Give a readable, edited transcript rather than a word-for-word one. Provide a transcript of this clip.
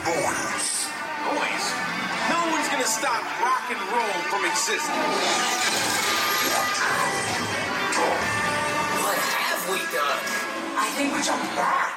noise. Noise? No one's gonna stop rock and roll from existing. What have we done? I think we jumped back.